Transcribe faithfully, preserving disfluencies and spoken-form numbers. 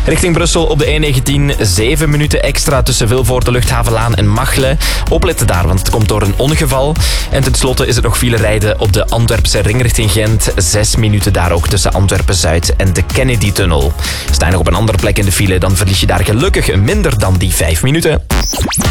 Richting Brussel op de E negentien, zeven minuten extra tussen Vilvoorde, Luchthavenlaan en Machelen. Opletten daar, want het komt door een ongeval. En tenslotte is het nog file rijden op de Antwerpse ring richting Gent. Zes minuten daar ook tussen Antwerpen-Zuid en de Kennedy-tunnel. Sta je nog op een andere plek in de file, dan verlies je daar gelukkig minder dan die vijf minuten.